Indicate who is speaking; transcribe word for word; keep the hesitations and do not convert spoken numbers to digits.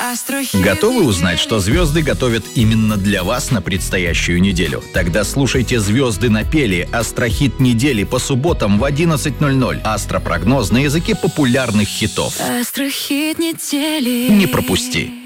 Speaker 1: Астрохит
Speaker 2: Готовы узнать,
Speaker 1: недели.
Speaker 2: что звезды готовят именно для вас на предстоящую неделю? Тогда слушайте «Звезды напели» — астрохит недели по субботам в одиннадцать ноль ноль. Астропрогноз на языке популярных хитов.
Speaker 1: Астрохит недели.
Speaker 2: Не пропусти!